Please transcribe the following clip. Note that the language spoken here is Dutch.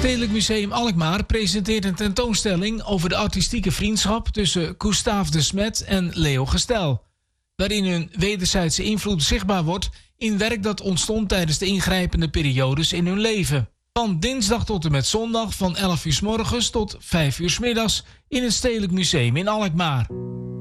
Stedelijk Museum Alkmaar presenteert een tentoonstelling over de artistieke vriendschap tussen Gustave de Smet en Leo Gestel, waarin hun wederzijdse invloed zichtbaar wordt in werk dat ontstond tijdens de ingrijpende periodes in hun leven. Van dinsdag tot en met zondag van 11 uur 's morgens tot 5 uur 's middags in het Stedelijk Museum in Alkmaar.